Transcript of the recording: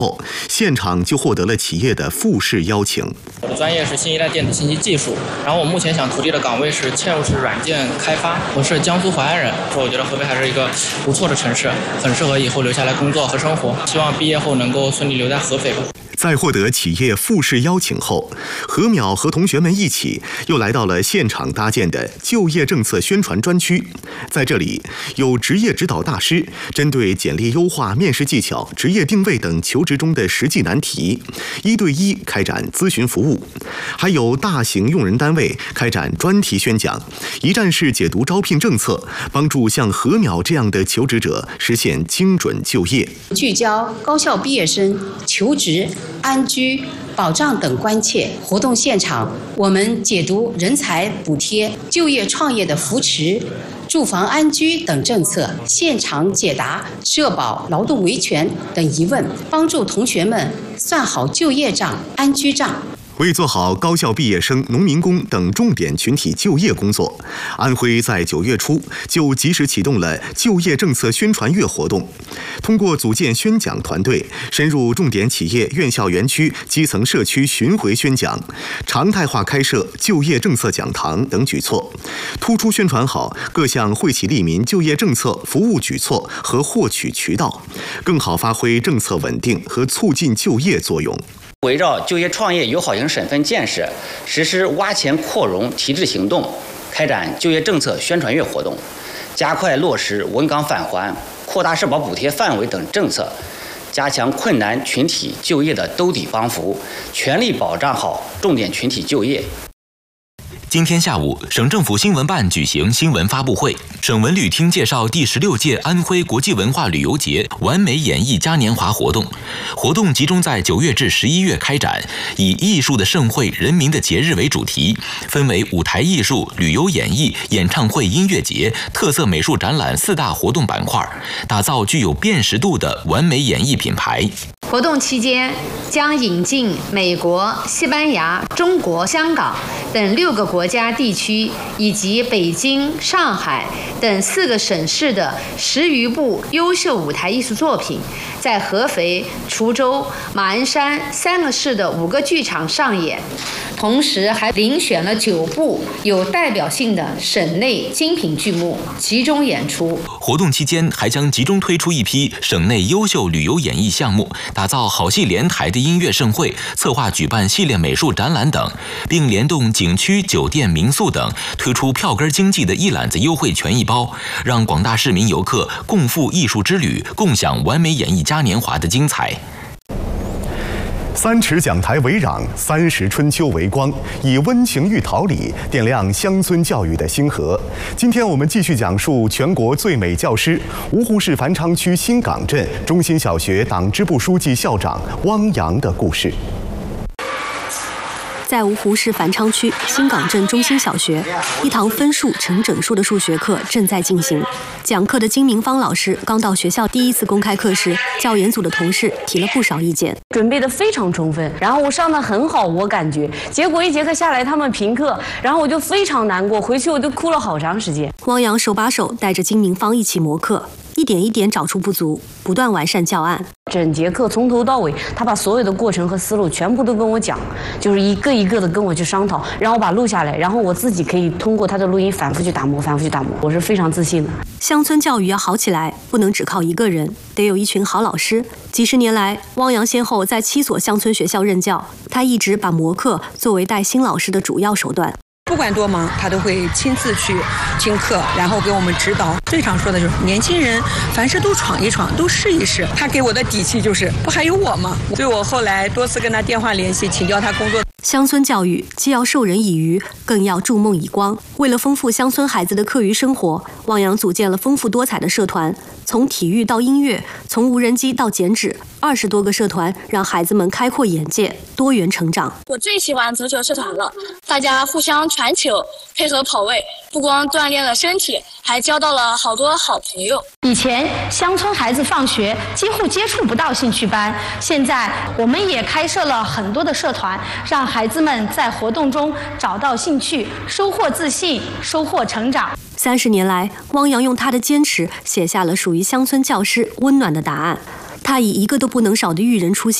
后，现场就获得了企业的复试邀请。 我的专业是新一代电子信息技术，然后我目前想投递的岗位是嵌入式软件开发。我是江苏淮安人，我觉得合肥还是一个不错的城市，很适合以后留下来工作和生活。希望毕业后能够顺利留在合肥吧。 在获得企业复试邀请后，何淼和同学们一起又来到了现场搭建的就业政策宣传专区。在这里，有职业指导大师针对简历优化、面试技巧、职业定位等求职中的实际难题，1对1开展咨询服务；还有大型用人单位开展专题宣讲，一站式解读招聘政策，帮助像何淼这样的求职者实现精准就业。 聚焦高校毕业生求职、安居、保障等关切。活动现场，我们解读人才补贴、就业创业的扶持、住房安居等政策，现场解答社保、劳动维权等疑问，帮助同学们算好就业账、安居账。 为做好高校毕业生、农民工等重点群体就业工作，安徽在9月初就及时启动了就业政策宣传月活动。通过组建宣讲团队，深入重点企业、院校园区、基层社区巡回宣讲，常态化开设就业政策讲堂等举措，突出宣传好各项惠企利民就业政策服务举措和获取渠道，更好发挥政策稳定和促进就业作用。 围绕就业创业友好型省份建设，实施挖潜扩容提质行动，开展就业政策宣传月活动，加快落实稳岗返还、扩大社保补贴范围等政策，加强困难群体就业的兜底帮扶，全力保障好重点群体就业。 今天下午，省政府新闻办举行新闻发布会，省文旅厅介绍第16届安徽国际文化旅游节完美演艺嘉年华活动。活动集中在9月至11月开展，以艺术的盛会、人民的节日为主题，分为舞台艺术、旅游演艺、演唱会、音乐节、特色美术展览4大活动板块，打造具有辨识度的完美演艺品牌。 活动期间将引进美国、西班牙、中国、香港等6个国家地区以及北京、上海等4个省市的10余部优秀舞台艺术作品，在合肥、滁州、马鞍山3个市的5个剧场上演。同时还遴选了9部有代表性的省内精品剧目集中演出。 活动期间还将集中推出一批省内优秀旅游演艺项目，打造好戏连台的音乐盛会，策划举办系列美术展览等，并联动景区、酒店、民宿等，推出票根经济的一揽子优惠权益包，让广大市民游客共赴艺术之旅，共享完美演艺嘉年华的精彩。 3尺讲台为壤，30春秋为光，以温情喻桃李，点亮乡村教育的星河。今天我们继续讲述全国最美教师芜湖市繁昌区新港镇中心小学党支部书记、校长汪洋的故事。 在芜湖市繁昌区新港镇中心小学，一堂分数成整数的数学课正在进行。讲课的金明芳老师刚到学校第一次公开课时，教研组的同事提了不少意见， 准备的非常充分，然后我上的很好，我感觉，结果1节课下来他们评课，然后我就非常难过，回去我就哭了好长时间。 汪洋手把手带着金明芳一起磨课，一点一点找出不足，不断完善教案。 整节课从头到尾，他把所有的过程和思路全部都跟我讲，就是一个一个的跟我去商讨，然后我把录下来，然后我自己可以通过他的录音反复去打磨，我是非常自信的。 乡村教育要好起来，不能只靠一个人，得有一群好老师。几十年来，汪洋先后在7所乡村学校任教，他一直把磨课作为带新老师的主要手段。 不管多忙，他都会亲自去听课，然后给我们指导。最常说的就是年轻人凡事都闯一闯，都试一试。他给我的底气就是不还有我吗？所以我后来多次跟他电话联系，请教他工作。 乡村教育既要授人以渔，更要筑梦以光。为了丰富乡村孩子的课余生活，汪洋组建了丰富多彩的社团，从体育到音乐，从无人机到剪纸，20多个社团让孩子们开阔眼界，多元成长。 我最喜欢足球社团了，大家互相传球，配合跑位，不光锻炼了身体，还交到了好多好朋友。 以前乡村孩子放学几乎接触不到兴趣班，现在我们也开设了很多的社团，让孩子们在活动中找到兴趣，收获自信，收获成长。30年来，汪洋用他的坚持写下了属于乡村教师温暖的答案。 他以一个都不能少的育人初心